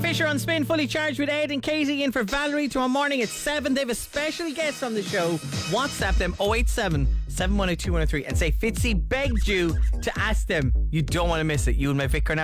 Fisher on Spin, fully charged with Ed and Katie in for Valerie tomorrow morning at 7. They have a special guest on the show. WhatsApp them 087 710 2103 and say Fitzy begged you to ask them. You don't want to miss it. You and my Vicar now.